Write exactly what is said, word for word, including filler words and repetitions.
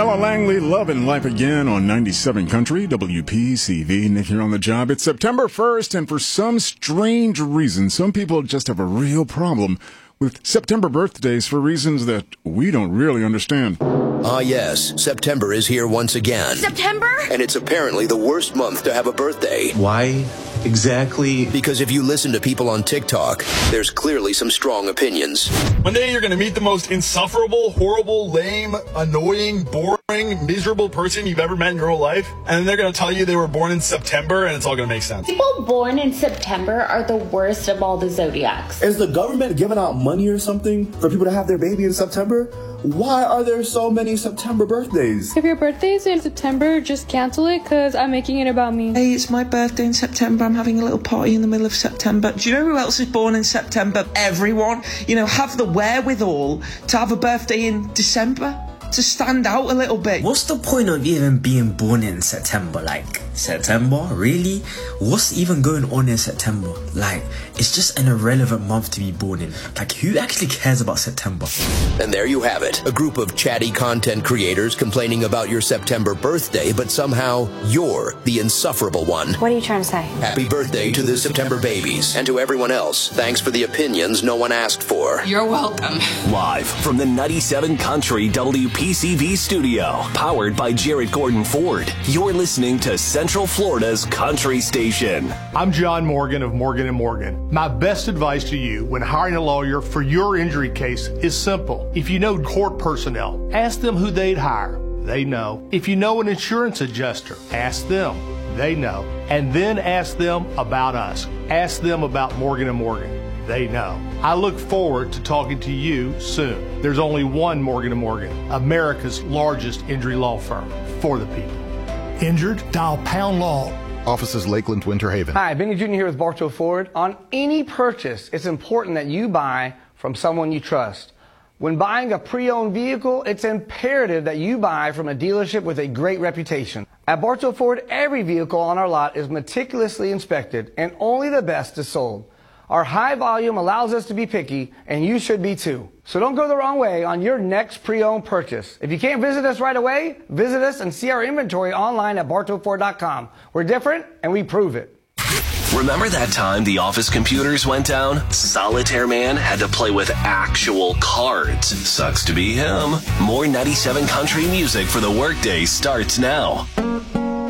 Ella Langley, Love and Life Again on ninety-seven Country, W P C V. Nick here on the job. It's September first, and for some strange reason, some people just have a real problem with September birthdays for reasons that we don't really understand. Ah, yes. September is here once again. September? And it's apparently the worst month to have a birthday. Why exactly? Because if you listen to people on TikTok, there's clearly some strong opinions. One day you're going to meet the most insufferable, horrible, lame, annoying, boring, miserable person you've ever met in your whole life. And then they're going to tell you they were born in September, and it's all going to make sense. People born in September are the worst of all the zodiacs. Is the government giving out money or something for people to have their baby in September? Why are there so many September birthdays? If your birthday's in September, just cancel it because I'm making it about me. Hey, it's my birthday in September. I'm having a little party in the middle of September. Do you know who else is born in September? Everyone. You know, have the wherewithal to have a birthday in December. To stand out a little bit. What's the point of even being born in September? Like, September? Really? What's even going on in September? Like, it's just an irrelevant month to be born in. Like, who actually cares about September? And there you have it. A group of chatty content creators complaining about your September birthday, but somehow you're the insufferable one. What are you trying to say? Happy birthday to the September babies. And to everyone else, thanks for the opinions no one asked for. You're welcome. Live from the ninety-seven Country W P C V studio, powered by Jared Gordon Ford. You're listening to Central Florida's Country Station. I'm John Morgan of Morgan and Morgan. My best advice to you when hiring a lawyer for your injury case is simple. If you know court personnel, ask them who they'd hire. They know. If you know an insurance adjuster, ask them. They know. And then ask them about us. Ask them about Morgan and Morgan. They know. I look forward to talking to you soon. There's only one Morgan and Morgan, America's largest injury law firm for the people. Injured? Dial Pound Law. Offices Lakeland, Winter Haven. Hi, Benny Junior here with Bartow Ford. On any purchase, it's important that you buy from someone you trust. When buying a pre-owned vehicle, it's imperative that you buy from a dealership with a great reputation. At Bartow Ford, every vehicle on our lot is meticulously inspected, and only the best is sold. Our high volume allows us to be picky, and you should be too. So don't go the wrong way on your next pre-owned purchase. If you can't visit us right away, visit us and see our inventory online at bartow ford dot com. We're different, and we prove it. Remember that time the office computers went down? Solitaire Man had to play with actual cards. Sucks to be him. More ninety-seven Country music for the workday starts now.